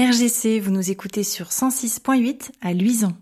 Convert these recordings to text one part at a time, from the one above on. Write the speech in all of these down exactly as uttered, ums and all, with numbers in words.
R G C, vous nous écoutez sur cent six point huit à Luizan.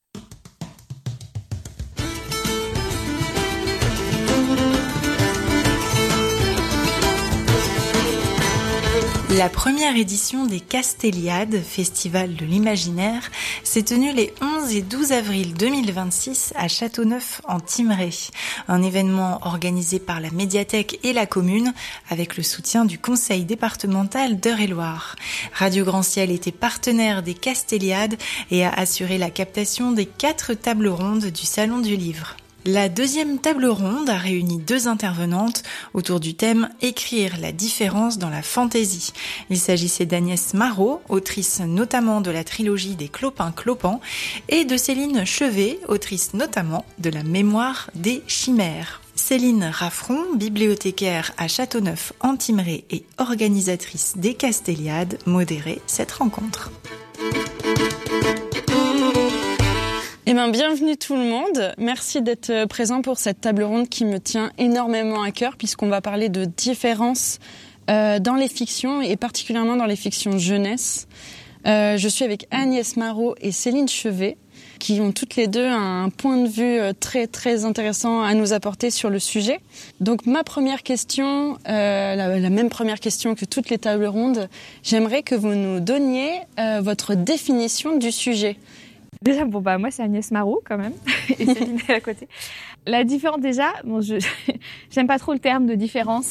La première édition des Castéliades, Festival de l'Imaginaire, s'est tenue les onze et douze avril deux mille vingt-six à Châteauneuf en Thymerais. Un événement organisé par la médiathèque et la commune avec le soutien du conseil départemental d'Eure-et-Loir. Radio Grand Ciel était partenaire des Castéliades et a assuré la captation des quatre tables rondes du Salon du Livre. La deuxième table ronde a réuni deux intervenantes autour du thème « Écrire la différence dans la fantaisie ». Il s'agissait d'Agnès Marot, autrice notamment de la trilogie des Clopin-Clopant, et de Céline Chevet, autrice notamment de la Mémoire des chimères. Céline Raffron, bibliothécaire à Châteauneuf en Thymerais et organisatrice des Castéliades, modérait cette rencontre. Eh bien, bienvenue tout le monde. Merci d'être présent pour cette table ronde qui me tient énormément à cœur puisqu'on va parler de différences euh, dans les fictions et particulièrement dans les fictions jeunesse. Euh, je suis avec Agnès Marot et Céline Chevet qui ont toutes les deux un point de vue très très intéressant à nous apporter sur le sujet. Donc ma première question, euh, la, la même première question que toutes les tables rondes, j'aimerais que vous nous donniez euh, votre définition du sujet. Déjà, bon, bah, moi, c'est Agnès Marot, quand même. Et Céline est à côté. La différence, déjà, bon, je, j'aime pas trop le terme de différence.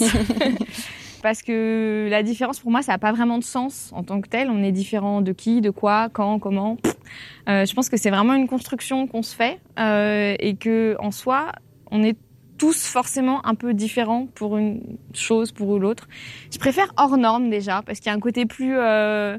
Parce que la différence, pour moi, ça n'a pas vraiment de sens en tant que tel. On est différent de qui, de quoi, quand, comment. Euh, je pense que c'est vraiment une construction qu'on se fait. Euh, et que, en soi, on est tous forcément un peu différents pour une chose, pour l'autre. Je préfère hors norme, déjà, parce qu'il y a un côté plus, euh,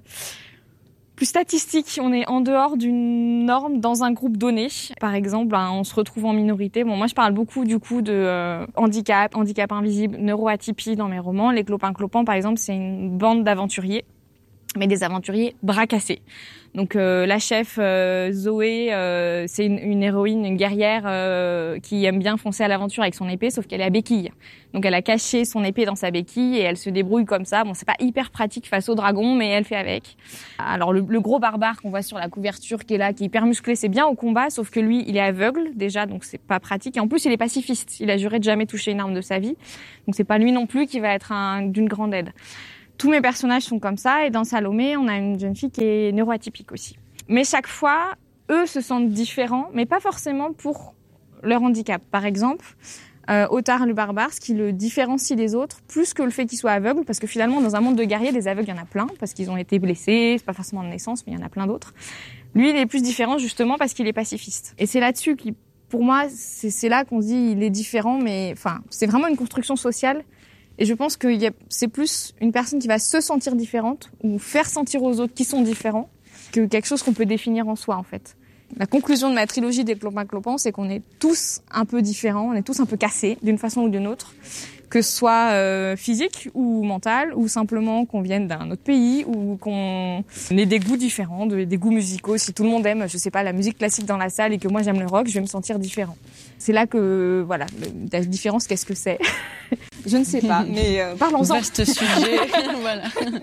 plus statistique, on est en dehors d'une norme dans un groupe donné. Par exemple, ben, on se retrouve en minorité. Bon, moi, je parle beaucoup du coup de euh, handicap, handicap invisible, neuroatypie dans mes romans. Les Clopin-Clopant, par exemple, c'est une bande d'aventuriers, mais des aventuriers bras cassés. Donc euh, la chef euh, Zoé, euh, c'est une, une héroïne, une guerrière euh, qui aime bien foncer à l'aventure avec son épée, sauf qu'elle est à béquille. Donc elle a caché son épée dans sa béquille et elle se débrouille comme ça. Bon, c'est pas hyper pratique face au dragon, mais elle fait avec. Alors le, le gros barbare qu'on voit sur la couverture qui est là, qui est hyper musclé, c'est bien au combat, sauf que lui, il est aveugle déjà, donc c'est pas pratique. Et en plus, il est pacifiste. Il a juré de jamais toucher une arme de sa vie, donc c'est pas lui non plus qui va être un, d'une grande aide. Tous mes personnages sont comme ça, et dans Salomé, on a une jeune fille qui est neuroatypique aussi. Mais chaque fois, eux se sentent différents, mais pas forcément pour leur handicap. Par exemple, euh, Ottar le barbare, ce qui le différencie des autres, plus que le fait qu'il soit aveugle, parce que finalement, dans un monde de guerriers, des aveugles, il y en a plein, parce qu'ils ont été blessés, c'est pas forcément de naissance, mais il y en a plein d'autres. Lui, il est plus différent justement parce qu'il est pacifiste. Et c'est là-dessus qui, pour moi, c'est, c'est là qu'on se dit il est différent, mais enfin, c'est vraiment une construction sociale. Et je pense que y a, c'est plus une personne qui va se sentir différente ou faire sentir aux autres qu'ils sont différents que quelque chose qu'on peut définir en soi, en fait. La conclusion de ma trilogie des Clopin-Clopant, c'est qu'on est tous un peu différents, on est tous un peu cassés d'une façon ou d'une autre, que ce soit euh, physique ou mental, ou simplement qu'on vienne d'un autre pays, ou qu'on ait des goûts différents, de, des goûts musicaux. Si tout le monde aime, je sais pas, la musique classique dans la salle et que moi j'aime le rock, je vais me sentir différent. C'est là que, voilà, la différence, qu'est-ce que c'est ? Je ne sais pas, mais euh, parlons-en. Vaste sujet, voilà.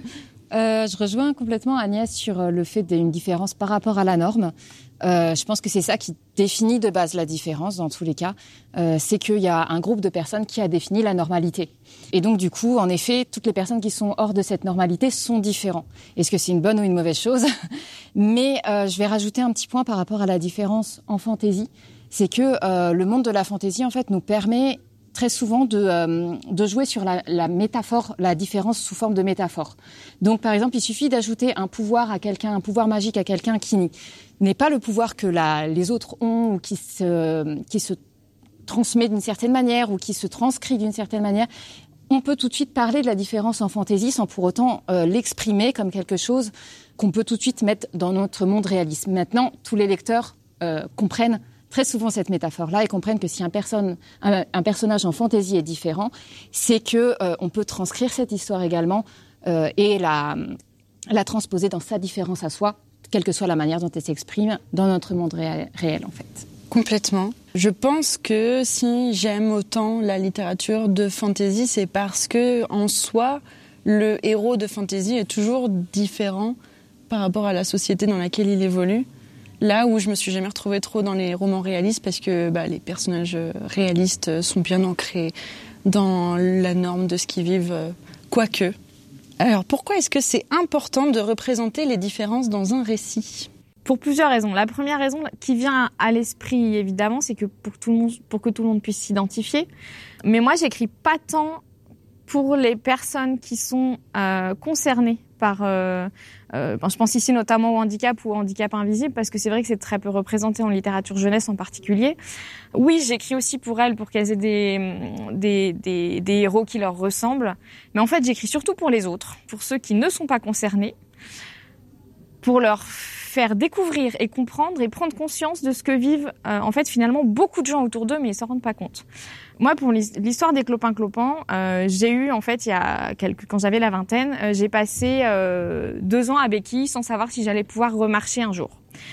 Euh, je rejoins complètement Agnès sur le fait d'une différence par rapport à la norme. Euh, je pense que c'est ça qui définit de base la différence dans tous les cas. Euh, c'est qu'il y a un groupe de personnes qui a défini la normalité. Et donc du coup, en effet, toutes les personnes qui sont hors de cette normalité sont différentes. Est-ce que c'est une bonne ou une mauvaise chose ? Mais euh, je vais rajouter un petit point par rapport à la différence en fantaisie. C'est que euh, le monde de la fantaisie, en fait, nous permet très souvent de, euh, de jouer sur la, la métaphore, la différence sous forme de métaphore. Donc, par exemple, il suffit d'ajouter un pouvoir à quelqu'un, un pouvoir magique à quelqu'un qui n'est pas le pouvoir que la, les autres ont ou qui se, qui se transmet d'une certaine manière ou qui se transcrit d'une certaine manière. On peut tout de suite parler de la différence en fantaisie sans pour autant euh, l'exprimer comme quelque chose qu'on peut tout de suite mettre dans notre monde réaliste. Maintenant, tous les lecteurs euh, comprennent très souvent cette métaphore-là et comprennent que si un, personne, un, un personnage en fantaisie est différent, c'est que euh, on peut transcrire cette histoire également euh, et la, la transposer dans sa différence à soi, quelle que soit la manière dont elle s'exprime dans notre monde réel, réel en fait. Complètement. Je pense que si j'aime autant la littérature de fantasy, c'est parce que en soi, le héros de fantasy est toujours différent par rapport à la société dans laquelle il évolue. Là où je me suis jamais retrouvée trop dans les romans réalistes parce que bah, les personnages réalistes sont bien ancrés dans la norme de ce qu'ils vivent, quoique. Alors pourquoi est-ce que c'est important de représenter les différences dans un récit ? Pour plusieurs raisons. La première raison qui vient à l'esprit, évidemment, c'est que pour, tout le monde, pour que tout le monde puisse s'identifier. Mais moi, j'écris pas tant pour les personnes qui sont euh, concernées par... Euh, euh, je pense ici notamment au handicap ou au handicap invisible, parce que c'est vrai que c'est très peu représenté en littérature jeunesse en particulier. Oui, j'écris aussi pour elles, pour qu'elles aient des, des, des, des héros qui leur ressemblent. Mais en fait, j'écris surtout pour les autres, pour ceux qui ne sont pas concernés, pour leur faire découvrir et comprendre et prendre conscience de ce que vivent euh, en fait finalement beaucoup de gens autour d'eux, mais ils s'en rendent pas compte. Moi, pour l'histoire des clopins-clopants, euh, j'ai eu en fait il y a quelques, quand j'avais la vingtaine, euh, j'ai passé euh, deux ans à béquille sans savoir si j'allais pouvoir remarcher un jour.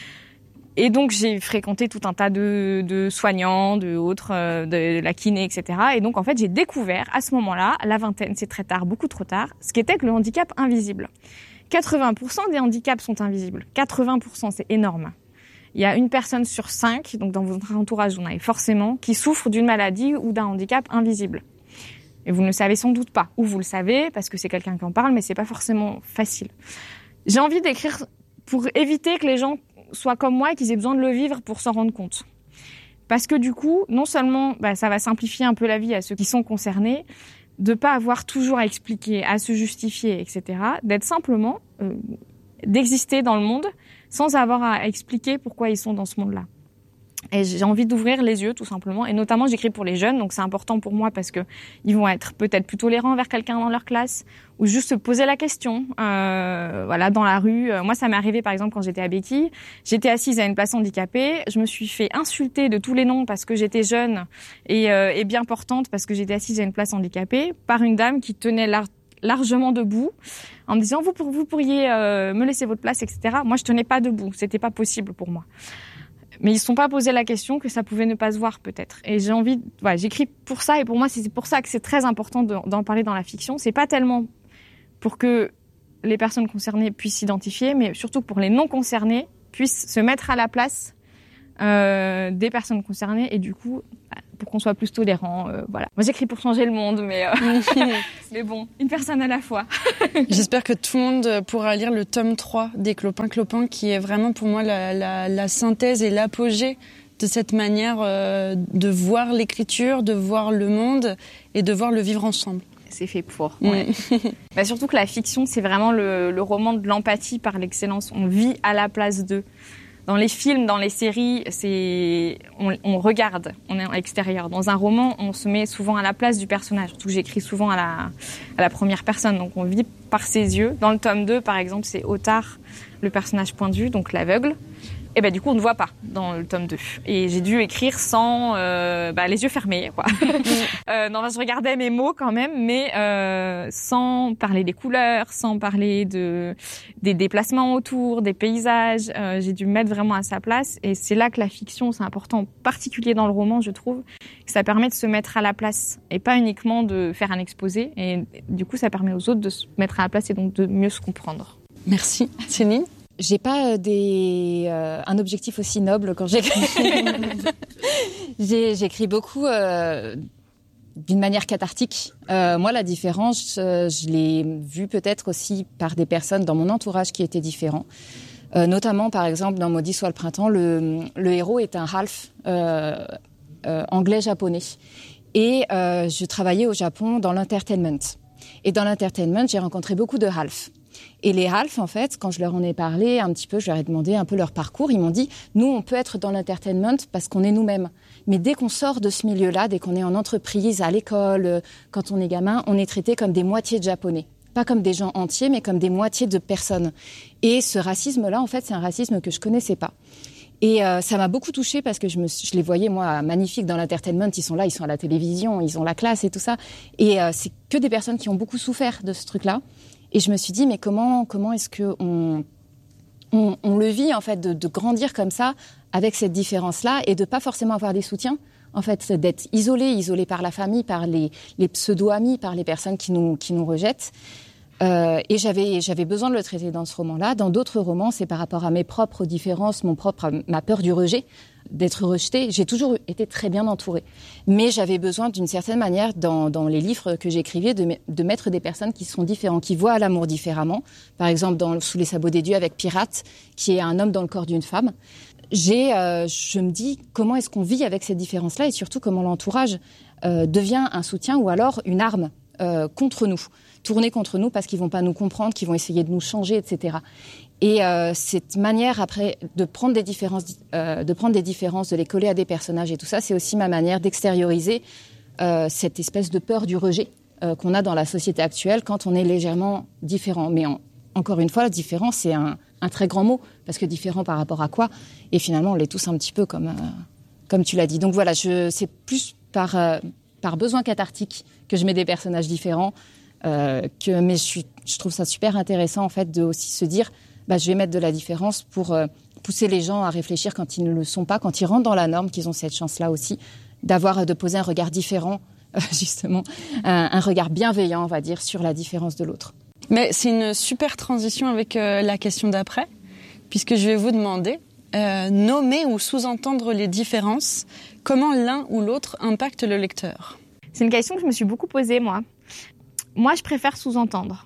Et donc j'ai fréquenté tout un tas de, de soignants, de autres, euh, de la kiné, et cetera. Et donc en fait j'ai découvert à ce moment-là, à la vingtaine, c'est très tard, beaucoup trop tard, ce qu'était que le handicap invisible. quatre-vingts pour cent des handicaps sont invisibles. quatre-vingts pour cent, c'est énorme. Il y a une personne sur cinq, donc dans votre entourage, vous en avez forcément, qui souffre d'une maladie ou d'un handicap invisible. Et vous ne le savez sans doute pas. Ou vous le savez parce que c'est quelqu'un qui en parle, mais c'est pas forcément facile. J'ai envie d'écrire pour éviter que les gens soient comme moi et qu'ils aient besoin de le vivre pour s'en rendre compte. Parce que du coup, non seulement bah, ça va simplifier un peu la vie à ceux qui sont concernés, de pas avoir toujours à expliquer, à se justifier, et cetera, d'être simplement, euh, d'exister dans le monde sans avoir à expliquer pourquoi ils sont dans ce monde-là. Et j'ai envie d'ouvrir les yeux, tout simplement. Et notamment, j'écris pour les jeunes, donc c'est important pour moi parce que ils vont être peut-être plus tolérants envers quelqu'un dans leur classe, ou juste se poser la question, euh, voilà, dans la rue. Moi, ça m'est arrivé, par exemple, quand j'étais à béquille. J'étais assise à une place handicapée. Je me suis fait insulter de tous les noms parce que j'étais jeune et, euh, et bien portante parce que j'étais assise à une place handicapée par une dame qui tenait lar- largement debout en me disant, vous, vous pourriez euh, me laisser votre place, et cetera. Moi, je tenais pas debout. C'était pas possible pour moi. Mais ils ne se sont pas posé la question que ça pouvait ne pas se voir peut-être. Et j'ai envie, voilà, j'écris pour ça et pour moi c'est pour ça que c'est très important de, d'en parler dans la fiction. C'est pas tellement pour que les personnes concernées puissent s'identifier, mais surtout pour les non concernés puissent se mettre à la place euh, des personnes concernées et du coup pour qu'on soit plus tolérant. Euh, voilà. Moi j'écris pour changer le monde, mais euh, mais bon, une personne à la fois. J'espère que tout le monde pourra lire le tome trois des Clopins-Clopins, qui est vraiment pour moi la, la, la synthèse et l'apogée de cette manière euh, de voir l'écriture, de voir le monde et de voir le vivre ensemble. C'est fait pour. Ouais. Mmh. Bah, surtout que la fiction, c'est vraiment le, le roman de l'empathie par l'excellence. On vit à la place d'eux. Dans les films, dans les séries, c'est on, on regarde, on est à l'extérieur. Dans un roman, on se met souvent à la place du personnage. Surtout que j'écris souvent à la, à la première personne, donc on vit par ses yeux. Dans le tome deux, par exemple, c'est Otard, le personnage point de vue, donc l'aveugle. Et ben du coup, on ne voit pas dans le tome deux. Et j'ai dû écrire sans euh, bah, les yeux fermés, quoi. euh, non, je regardais mes mots quand même, mais euh, sans parler des couleurs, sans parler de des déplacements autour, des paysages. Euh, j'ai dû me mettre vraiment à sa place. Et c'est là que la fiction, c'est important, en particulier dans le roman, je trouve, que ça permet de se mettre à la place et pas uniquement de faire un exposé. Et du coup, ça permet aux autres de se mettre à la place et donc de mieux se comprendre. Merci. Céline ? J'ai pas des, euh, un objectif aussi noble quand j'écris. J'ai, j'écris beaucoup euh, d'une manière cathartique. Euh, moi, la différence, euh, je l'ai vue peut-être aussi par des personnes dans mon entourage qui étaient différents. Euh, notamment, par exemple, dans Maudit soit le printemps, le, le héros est un half euh, euh, anglais-japonais. Et euh, je travaillais au Japon dans l'entertainment. Et dans l'entertainment, j'ai rencontré beaucoup de halfs. Et les halfs, en fait, quand je leur en ai parlé un petit peu, je leur ai demandé un peu leur parcours, ils m'ont dit, nous, on peut être dans l'entertainment parce qu'on est nous-mêmes. Mais dès qu'on sort de ce milieu-là, dès qu'on est en entreprise, à l'école, quand on est gamin, on est traité comme des moitiés de japonais. Pas comme des gens entiers, mais comme des moitiés de personnes. Et ce racisme-là, en fait, c'est un racisme que je connaissais pas. Et euh, ça m'a beaucoup touchée parce que je, me, je les voyais, moi, magnifiques dans l'entertainment. Ils sont là, ils sont à la télévision, ils ont la classe et tout ça. Et euh, c'est que des personnes qui ont beaucoup souffert de ce truc-là. Et je me suis dit, mais comment, comment est-ce qu'on on, on le vit, en fait, de, de grandir comme ça, avec cette différence-là, et de pas forcément avoir des soutiens, en fait, d'être isolé, isolé par la famille, par les, les pseudo-amis, par les personnes qui nous, qui nous rejettent. Euh, et j'avais, j'avais besoin de le traiter dans ce roman-là. Dans d'autres romans, c'est par rapport à mes propres différences, mon propre, ma peur du rejet, d'être rejetée. J'ai toujours été très bien entourée. Mais j'avais besoin, d'une certaine manière, dans, dans les livres que j'écrivais, de, de mettre des personnes qui sont différentes, qui voient l'amour différemment. Par exemple, dans Sous les sabots des dieux, avec Pirate, qui est un homme dans le corps d'une femme. J'ai, euh, je me dis, comment est-ce qu'on vit avec cette différence-là, et surtout comment l'entourage euh, devient un soutien ou alors une arme euh, contre nous. Tourner contre nous parce qu'ils vont pas nous comprendre, qu'ils vont essayer de nous changer, et cetera. Et euh, cette manière après de prendre des différences, euh, de prendre des différences, de les coller à des personnages et tout ça, c'est aussi ma manière d'extérioriser euh, cette espèce de peur du rejet euh, qu'on a dans la société actuelle quand on est légèrement différent. Mais en, encore une fois, la différence c'est un, un très grand mot parce que différent par rapport à quoi ? Et finalement, on l'est tous un petit peu comme euh, comme tu l'as dit. Donc voilà, je, c'est plus par euh, par besoin cathartique que je mets des personnages différents. Euh, que, mais je, suis, je trouve ça super intéressant en fait de aussi se dire bah, je vais mettre de la différence pour euh, pousser les gens à réfléchir quand ils ne le sont pas, quand ils rentrent dans la norme, qu'ils ont cette chance-là aussi d'avoir, de poser un regard différent, euh, justement, un, un regard bienveillant, on va dire, sur la différence de l'autre. Mais c'est une super transition avec euh, la question d'après, puisque je vais vous demander, euh, nommer ou sous-entendre les différences, comment l'un ou l'autre impacte le lecteur ? C'est une question que je me suis beaucoup posée, moi. Moi, je préfère sous-entendre.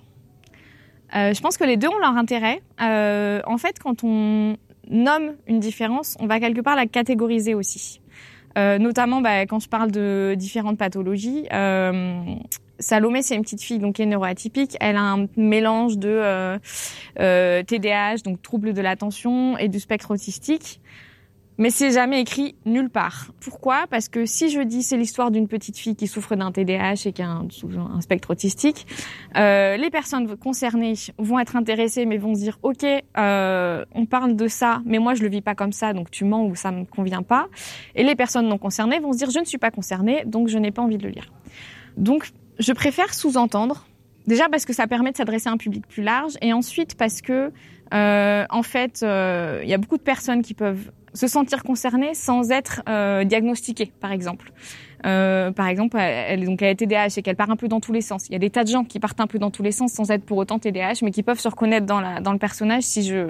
Euh, je pense que les deux ont leur intérêt. Euh, en fait, quand on nomme une différence, on va quelque part la catégoriser aussi. Euh, notamment, bah, quand je parle de différentes pathologies, euh, Salomé, c'est une petite fille donc qui est neuroatypique. Elle a un mélange de euh, euh, T D A H, donc trouble de l'attention, et du spectre autistique. Mais c'est jamais écrit nulle part. Pourquoi ? Parce que si je dis c'est l'histoire d'une petite fille qui souffre d'un T D A H et qui a un, un spectre autistique, euh, les personnes concernées vont être intéressées mais vont se dire ok, euh, on parle de ça, mais moi je le vis pas comme ça, donc tu mens ou ça me convient pas. Et les personnes non concernées vont se dire je ne suis pas concernée, donc je n'ai pas envie de le lire. Donc je préfère sous-entendre. Déjà parce que ça permet de s'adresser à un public plus large, et ensuite parce que euh, en fait il euh, y a beaucoup de personnes qui peuvent se sentir concernée sans être euh, diagnostiquée, par exemple. Euh, par exemple, elle, elle, donc, elle a T D A H et qu'elle part un peu dans tous les sens. Il y a des tas de gens qui partent un peu dans tous les sens sans être pour autant T D A H, mais qui peuvent se reconnaître dans, la, dans le personnage si je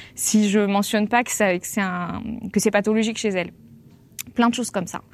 si je mentionne pas que, ça, que, c'est un, que c'est pathologique chez elle. Plein de choses comme ça.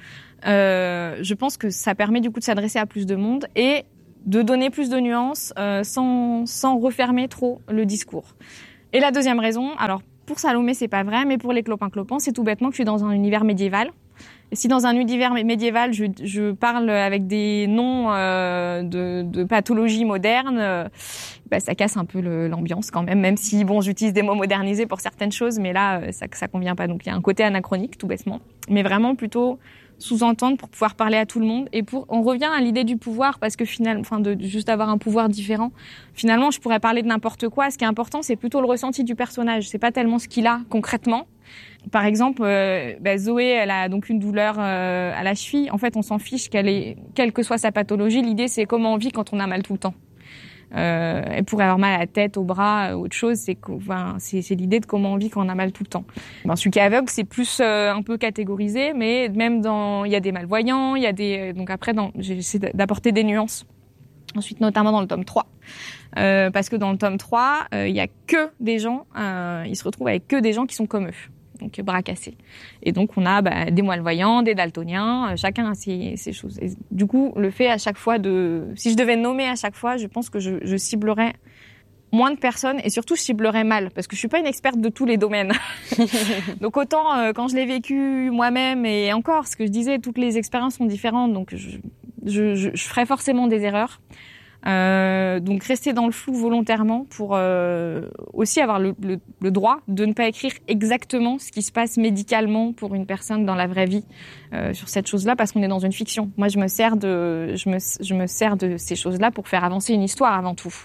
Euh, je pense que ça permet du coup de s'adresser à plus de monde et de donner plus de nuances euh, sans, sans refermer trop le discours. Et la deuxième raison, alors pour Salomé, c'est pas vrai, mais pour les clopins-clopants, c'est tout bêtement que je suis dans un univers médiéval. Et si dans un univers médiéval, je, je parle avec des noms euh, de, de pathologies modernes, euh, bah, ça casse un peu le, l'ambiance quand même, même si bon, j'utilise des mots modernisés pour certaines choses, mais là, ça, ça convient pas. Donc il y a un côté anachronique, tout bêtement. Mais vraiment plutôt sous-entendre pour pouvoir parler à tout le monde. Et pour, on revient à l'idée du pouvoir, parce que finalement, enfin, de, de juste avoir un pouvoir différent. Finalement, je pourrais parler de n'importe quoi. Ce qui est important, c'est plutôt le ressenti du personnage. C'est pas tellement ce qu'il a concrètement. Par exemple, euh, bah, Zoé, elle a donc une douleur euh, à la cheville. En fait, on s'en fiche qu'elle ait, quelle que soit sa pathologie. L'idée, c'est comment on vit quand on a mal tout le temps. Euh, elle pourrait avoir mal à la tête, au bras, autre chose. C'est, enfin, c'est, c'est l'idée de comment on vit quand on a mal tout le temps. Ben, celui qui est aveugle, c'est plus euh, un peu catégorisé, mais même dans, il y a des malvoyants, il y a des, donc après, dans, j'essaie d'apporter des nuances. Ensuite, notamment dans le tome trois. Euh, parce que dans le tome trois, euh, il y a que des gens, euh, ils se retrouvent avec que des gens qui sont comme eux. Donc, bras cassés. Et donc, on a bah, des malvoyants, des daltoniens, euh, chacun a ses, ses choses. Et du coup, le fait à chaque fois de... Si je devais nommer à chaque fois, je pense que je, je ciblerais moins de personnes et surtout, je ciblerais mal parce que je suis pas une experte de tous les domaines. Donc, autant euh, quand je l'ai vécu moi-même et encore, ce que je disais, toutes les expériences sont différentes. Donc, je, je, je, je ferais forcément des erreurs. Euh, donc rester dans le flou volontairement pour euh, aussi avoir le, le, le droit de ne pas écrire exactement ce qui se passe médicalement pour une personne dans la vraie vie euh, sur cette chose-là parce qu'on est dans une fiction. Moi, je me sers de, je me, je me sers de ces choses-là pour faire avancer une histoire avant tout.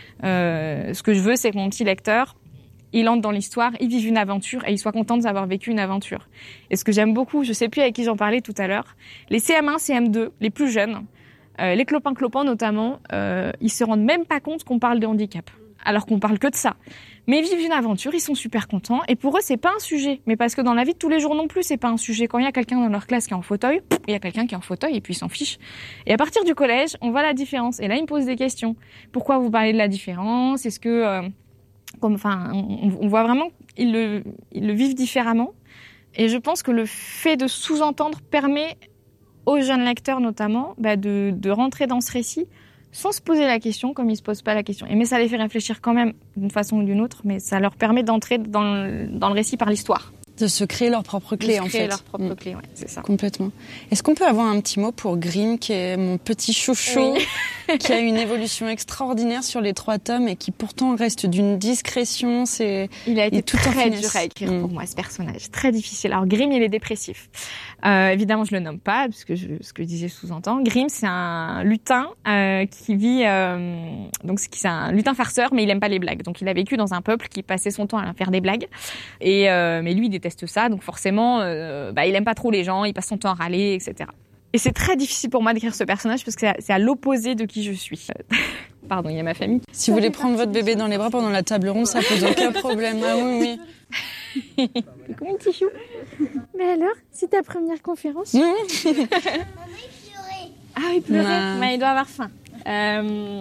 Euh, ce que je veux, c'est que mon petit lecteur, il entre dans l'histoire, il vive une aventure et il soit content d'avoir vécu une aventure. Et ce que j'aime beaucoup, je sais plus avec qui j'en parlais tout à l'heure, les C M un, C M deux, les plus jeunes. Euh, les clopins-clopants notamment, euh, ils se rendent même pas compte qu'on parle de handicap. alors qu'on parle que de ça. Mais ils vivent une aventure, ils sont super contents. Et pour eux, c'est pas un sujet. Mais parce que dans la vie de tous les jours non plus, c'est pas un sujet. Quand il y a quelqu'un dans leur classe qui est en fauteuil, il y a quelqu'un qui est en fauteuil et puis ils s'en fichent. Et à partir du collège, on voit la différence. Et là, ils me posent des questions. Pourquoi vous parlez de la différence? Est-ce que, euh, comme, enfin, on, on voit vraiment qu'ils le, ils le vivent différemment. Et je pense que le fait de sous-entendre permet aux jeunes lecteurs notamment bah, de, de rentrer dans ce récit sans se poser la question, comme ils se posent pas la question. Et mais ça les fait réfléchir quand même d'une façon ou d'une autre, mais ça leur permet d'entrer dans le, dans le récit par l'histoire. De se créer leur propre clé, en fait. De se créer leur propre mmh. clé, ouais, c'est ça. Complètement. Est-ce qu'on peut avoir un petit mot pour Grimm, qui est mon petit chouchou, oui. qui a une évolution extraordinaire sur les trois tomes et qui pourtant reste d'une discrétion. C'est il a été tout très dur à écrire mmh. pour moi, ce personnage. Très difficile. Alors Grimm, il est dépressif. Euh, évidemment, je le nomme pas, parce que je, ce que je disais sous-entend. Grimm, c'est un lutin euh, qui vit... Euh, donc c'est un lutin farceur, mais il aime pas les blagues. Donc il a vécu dans un peuple qui passait son temps à faire des blagues. Et euh, mais lui, il déteste ça, donc forcément, euh, bah, il aime pas trop les gens, il passe son temps à râler, et cetera. Et c'est très difficile pour moi d'écrire ce personnage parce que c'est à, c'est à l'opposé de qui je suis. Pardon, il y a ma famille. Si vous voulez prendre votre bébé dans les bras pendant la table ronde, ça pose aucun problème. Ah oui, oui. Comment un petit chou. Mais alors, c'est ta première conférence? Maman, il pleurait. Ah, il pleurait. Mais il doit avoir faim. Euh...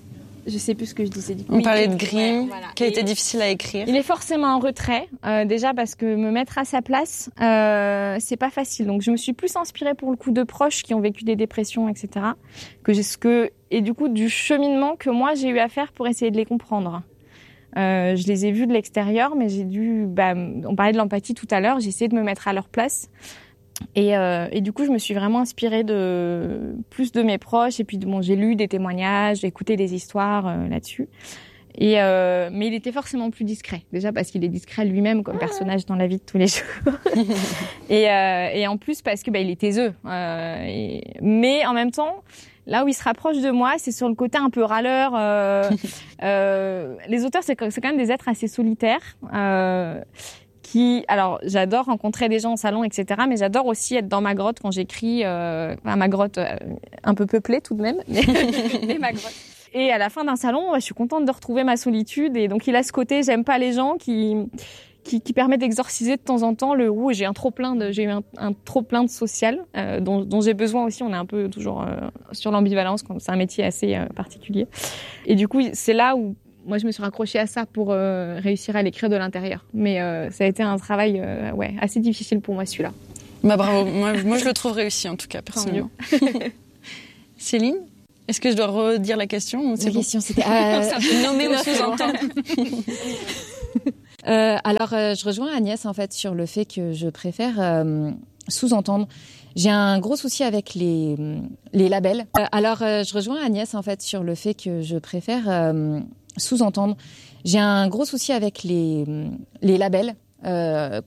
Je sais plus ce que je disais du coup. On parlait de Grimm, ouais, voilà. qui a été difficile à écrire. Il est forcément en retrait, euh, déjà parce que me mettre à sa place, euh, c'est pas facile. Donc je me suis plus inspirée pour le coup de proches qui ont vécu des dépressions, et cetera. Que j'ai ce que et du coup du cheminement que moi j'ai eu à faire pour essayer de les comprendre. Euh, je les ai vus de l'extérieur, mais j'ai dû. Bah, on parlait de l'empathie tout à l'heure. J'ai essayé de me mettre à leur place. Et, euh, et du coup, je me suis vraiment inspirée de plus de mes proches. Et puis, bon, j'ai lu des témoignages, j'ai écouté des histoires euh, là-dessus. Et euh, mais il était forcément plus discret. Déjà parce qu'il est discret lui-même comme personnage dans la vie de tous les jours. et, euh, et en plus parce que bah, il est taiseux. Euh, et, mais en même temps, là où il se rapproche de moi, c'est sur le côté un peu râleur. Euh, euh, les auteurs, c'est, c'est quand même des êtres assez solitaires. Euh, Qui, alors, j'adore rencontrer des gens au salon, et cetera. Mais j'adore aussi être dans ma grotte quand j'écris, euh, enfin, ma grotte euh, un peu peuplée tout de même, mais, mais ma grotte. Et à la fin d'un salon, je suis contente de retrouver ma solitude. Et donc, il a ce côté, j'aime pas les gens qui, qui, qui permet d'exorciser de temps en temps le où j'ai un trop plein de, j'ai eu un, un trop plein de social, euh, dont, dont j'ai besoin aussi. On est un peu toujours euh, sur l'ambivalence, quand c'est un métier assez euh, particulier. Et du coup, c'est là où moi, je me suis raccrochée à ça pour euh, réussir à l'écrire de l'intérieur. Mais euh, ça a été un travail euh, ouais, assez difficile pour moi, celui-là. Bah bravo, moi, moi je le trouve réussi en tout cas, personnellement. Céline, est-ce que je dois redire la question ou c'est La bon question, c'était... Euh... Nommer ou sous-entendre. euh, alors, euh, je rejoins Agnès, en fait, sur le fait que je préfère euh, sous-entendre. J'ai un gros souci avec les, les labels. Euh, alors, euh, je rejoins Agnès, en fait, sur le fait que je préfère... Euh, sous-entendre. J'ai un gros souci avec les, les labels. Euh,